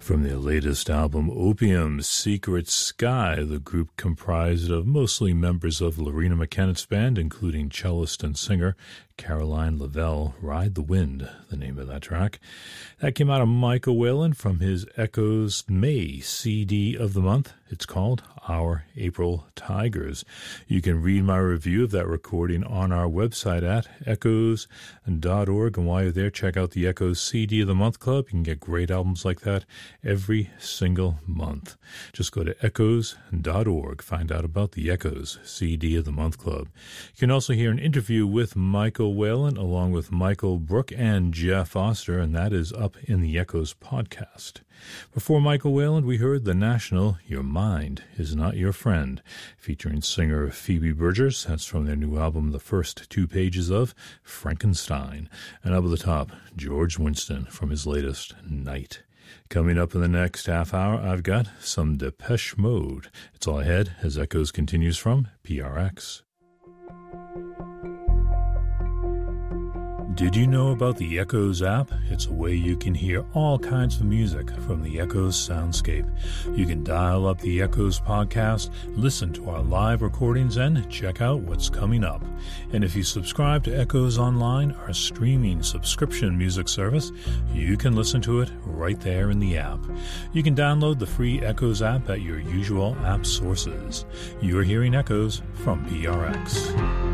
From their latest album, Opium Secret Sky, the group comprised of mostly members of Lorena McKennett's band, including cellist and singer Caroline Lavelle. Ride the Wind, the name of that track. That came out of Michael Whalen from his Echoes May CD of the month. It's called Our April Tigers. You can read my review of that recording on our website at echoes.org. And while you're there, check out the Echoes CD of the Month Club. You can get great albums like that every single month. Just go to echoes.org. Find out about the Echoes CD of the Month Club. You can also hear an interview with Michael Whalen along with Michael Brook and Jeff Foster, and that is up in the Echoes podcast. Before Michael Whalen, we heard the national Your Mind Is Not Your Friend, featuring singer Phoebe Bridgers. That's from their new album, The First Two Pages of Frankenstein. And up at the top, George Winston from his latest, Night. Coming up in the next half hour, I've got some Depeche Mode. It's all ahead as Echoes continues from PRX. Did you know about the Echoes app? It's a way you can hear all kinds of music from the Echoes soundscape. You can dial up the Echoes podcast, listen to our live recordings, and check out what's coming up. And if you subscribe to Echoes Online, our streaming subscription music service, you can listen to it right there in the app. You can download the free Echoes app at your usual app sources. You're hearing Echoes from PRX.